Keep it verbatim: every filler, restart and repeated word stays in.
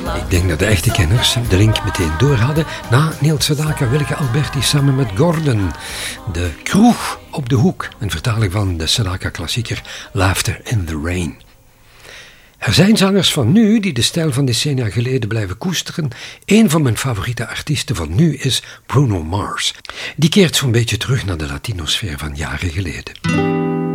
Ik denk dat de echte kenners de link meteen door hadden. Na Neil Sedaka, Willeke Alberti samen met Gordon. De kroeg op de hoek. Een vertaling van de Sedaka-klassieker Laughter in the Rain. Er zijn zangers van nu die de stijl van decennia geleden blijven koesteren. Een van mijn favoriete artiesten van nu is Bruno Mars. Die keert zo'n beetje terug naar de Latino-sfeer van jaren geleden.